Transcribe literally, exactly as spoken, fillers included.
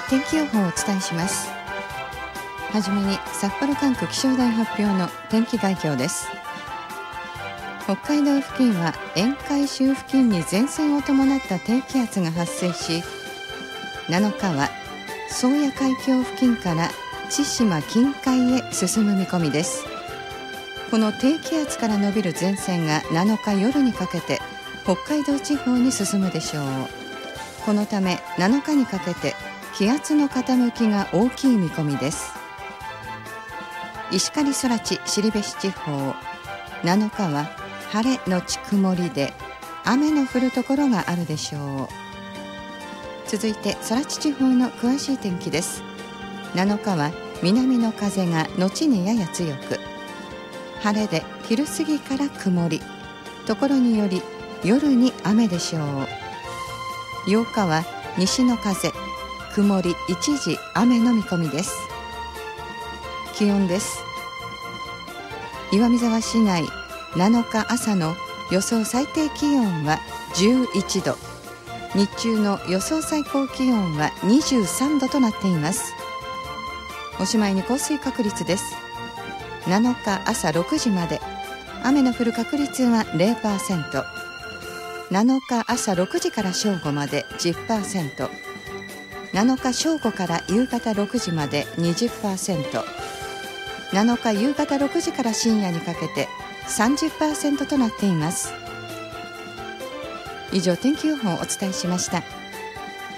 天気予報をお伝えします。はじめに札幌管区気象台発表の天気概況です。北海道付近は沿海州付近に前線を伴った低気圧が発生し、なのかは宗谷海峡付近から千島近海へ進む見込みです。この低気圧から伸びる前線がなのか夜にかけて北海道地方に進むでしょう。このためなのかにかけて気圧の傾きが大きい見込みです。石狩空知後志地方、なのかは晴れのち曇りで雨の降るところがあるでしょう。続いて空知地方の詳しい天気です。なのかは南の風が後にやや強く、晴れで昼過ぎから曇り、ところにより夜に雨でしょう。ようかは西の風、曇り一時雨の見込みです。気温です。岩見沢市内なのか朝の予想最低気温はじゅういちど、日中の予想最高気温はにじゅうさんどとなっています。おしまいに降水確率です。なのか朝ろくじまで雨の降る確率は ゼロパーセント、なのか朝ろくじから正午まで じゅっパーセント、なのか正午から夕方ろくじまで にじゅっパーセント、なのか夕方ろくじから深夜にかけて さんじゅっパーセント となっています。以上天気予報をお伝えしました。